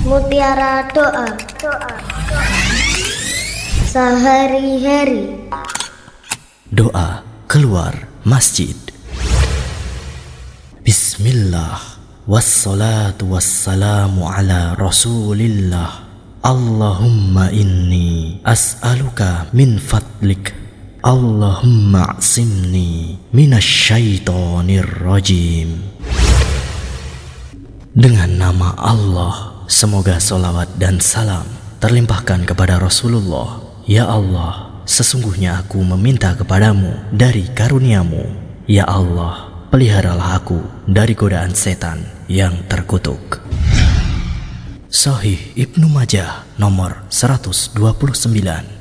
Mutiara doa. Sehari-hari. Doa keluar masjid. Bismillah, wassalatu wassalamu ala rasulillah. Allahumma inni as'aluka min fadlik. Allahumma a'simni minasyaitonir rajim. Dengan nama Allah, semoga salawat dan salam terlimpahkan kepada Rasulullah. Ya Allah, sesungguhnya aku meminta kepadamu dari karuniamu. Ya Allah, peliharalah aku dari godaan setan yang terkutuk. Sahih Ibnu Majah nomor 129.